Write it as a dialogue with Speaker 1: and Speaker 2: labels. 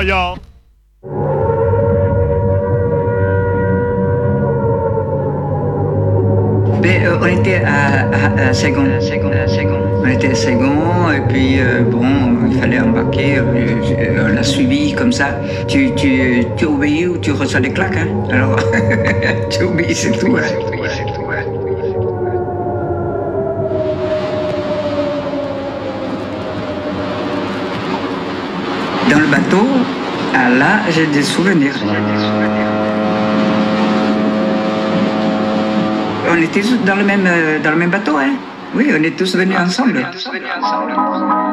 Speaker 1: ya.
Speaker 2: On était à Ségon. On était à Ségon et puis bon, il fallait embarquer. On l'a suivi comme ça. Tu obéis ou tu reçois des claques. Hein. Alors, tu obéis, c'est tout. Hein. Dans le bateau, là, j'ai des souvenirs. On était tous dans le même bateau, hein. Oui, on est tous venus ensemble.